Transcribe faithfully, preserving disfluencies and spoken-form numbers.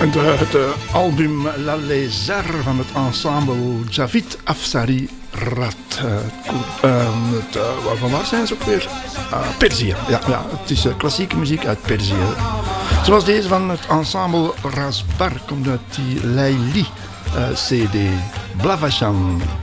De, het uh, album La Lézard van het ensemble Javed Afzari Rat. Uh, uh, het, uh, van waar zijn ze ook weer? Uh, Perzië. Ja, ja, het is uh, klassieke muziek uit Perzië. Zoals deze van het ensemble Razbar komt uit die Laili uh, C D. Blavashan.